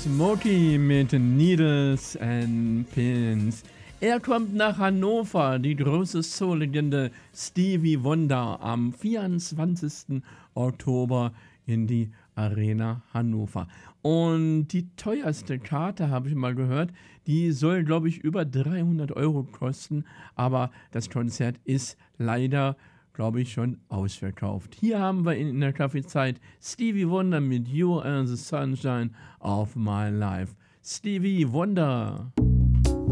Smokey mit Needles and Pins. Er kommt nach Hannover, die große Soul-Legende Stevie Wonder am 24. Oktober in die Arena Hannover. Und die teuerste Karte, habe ich mal gehört, die soll, glaube ich, über 300 Euro kosten. Aber das Konzert ist leider, glaube ich, schon ausverkauft. Hier haben wir in der Kaffeezeit Stevie Wonder mit You Are the Sunshine of My Life. Stevie Wonder.